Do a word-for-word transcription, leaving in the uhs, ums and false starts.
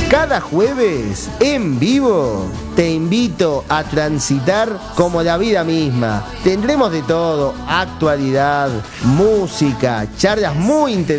Cada jueves, en vivo, te invito a transitar como la vida misma. Tendremos de todo: actualidad, música, charlas muy interesantes